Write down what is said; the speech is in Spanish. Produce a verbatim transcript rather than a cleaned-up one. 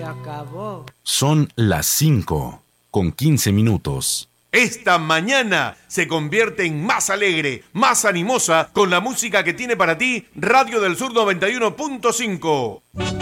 acabó. Son las cinco con quince minutos. Esta mañana se convierte en más alegre, más animosa con la música que tiene para ti Radio del Sur noventa y uno punto cinco.